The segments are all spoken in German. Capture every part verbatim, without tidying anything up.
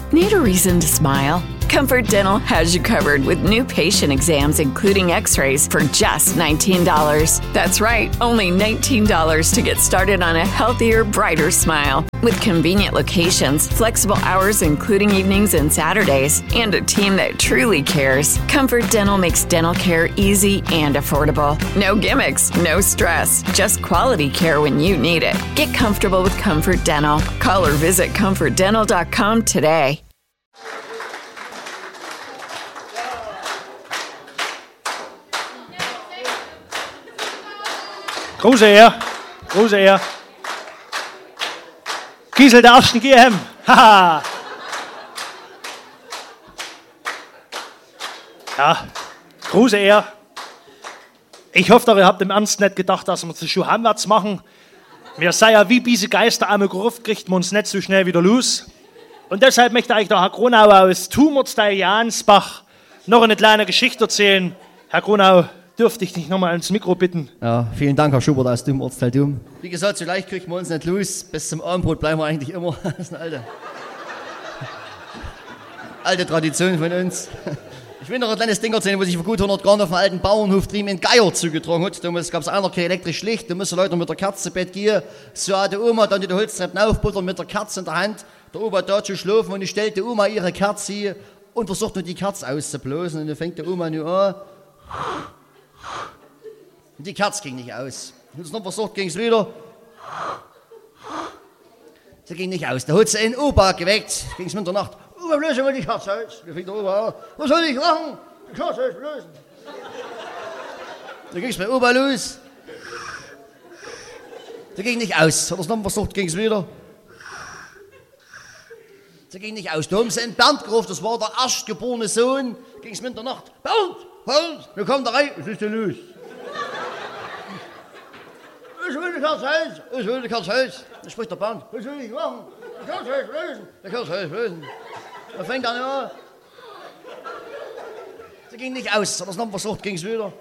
Need a reason to smile? Comfort Dental has you covered with new patient exams, including x-rays, for just nineteen dollars. That's right, only nineteen dollars to get started on a healthier, brighter smile. With convenient locations, flexible hours including evenings and Saturdays, and a team that truly cares, Comfort Dental makes dental care easy and affordable. No gimmicks, no stress, just quality care when you need it. Get comfortable with Comfort Dental. Call or visit comfort dental dot com today. Große Ehre, große Ehre. Kiesel der Ersten Gehem. Haha. Ja, große Ehre. Ich hoffe, ihr habt im Ernst nicht gedacht, dass wir das schon heimwärts machen. Wir seien ja wie diese Geister am Gruft, kriegt man uns nicht so schnell wieder los. Und deshalb möchte ich der Herr Gronau aus Tumortsteil Jansbach noch eine kleine Geschichte erzählen. Herr Gronau, dürfte ich dich nochmal ans Mikro bitten? Ja, vielen Dank, Herr Schubert aus dem Ortsteil Dum. Wie gesagt, so leicht kriegen wir uns nicht los. Bis zum Abendbrot bleiben wir eigentlich immer. Das ist eine alte, alte Tradition von uns. Ich will noch ein kleines Ding erzählen, wo sich vor gut hundert Jahren auf dem alten Bauernhof drüben in Geier zugetragen hat. Damals gab es einer kein elektrisch Licht, da mussten Leute mit der Kerze zu Bett gehen. So hat die Oma dann die Holztreppen aufbuttern mit der Kerze in der Hand. Der Opa da zu schlafen und ich stellte die Oma ihre Kerze und versucht nur die Kerze auszublasen. Und dann fängt die Oma nur an. Und die Kerze ging nicht aus. Und es noch versucht, ging es wieder. Sie ging nicht aus. Da hat sie einen Opa geweckt. Ging es Mitternacht. Opa, löse mal die Kerze aus. Da fing der Opa an. Was soll ich machen? Die Kerze ist lösen. Da ging es bei Opa los. Sie ging nicht aus. Hat er es noch versucht, ging es wieder. Sie ging nicht aus. Da haben sie einen Bernd gerufen. Das war der erstgeborene Sohn. Ging es Mitternacht. Bernd! Bernd! Da kommt er rein. Was ist denn los? Ich will die Kerze heiß, ich will die Kerze heiß. Da spricht der Bernd. Was soll ich machen? Die Kerze heiß lösen. Die Kerze heiß lösen. Da fängt er an. Sie ging nicht aus. Hat er es noch versucht, ging es wieder.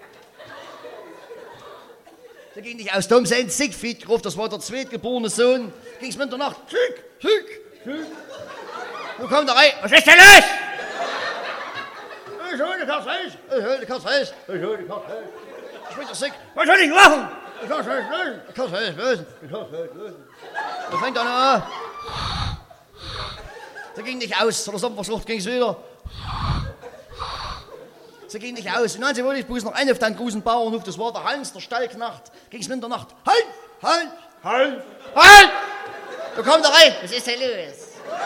Sie ging nicht aus. Da haben sie einen Siegfried gerufen. Das war der zweitgeborene Sohn. Ging es Mitternacht. Sieg, Sieg, Sieg. Da kommt er rein. Was ist denn los? Ich will die Kerze heiß, ich will die Kerze heiß, ich will die Kerze heiß. Da spricht der Sieg. Was soll ich machen? Ich kann es nicht lösen. Ich kann es nicht lösen. Ich kann es nicht lösen. Da fängt er an. Sie ging nicht aus. Hat er so versucht, ging es wieder. Sie ging nicht aus. Und dann wollte ich bloß noch einen auf den großen Bauernhof. Das war der Hans, der Stallknecht. Ging es Mitternacht. Halt! Halt! Halt! Halt! Da kommt er rein. Was ist denn los?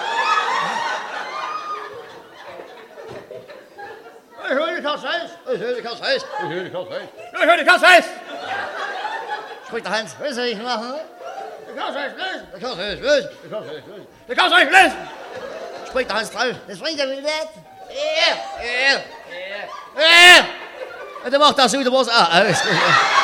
Ich will die Kerze heiß. Ich will die Kerze heiß. Ich will die Kerze heiß. Ich will die Kerze heiß. Spricht der Hans, was soll ich machen? Die Kerze heiß lösen. Die Kerze heiß lösen. Die Kerze heiß lösen. Die Kerze heiß lösen. Spricht der Hans drauf. Das bringt er wieder nicht. Ja, ja, ja, ja. Und dann macht er so, da war es auch aus.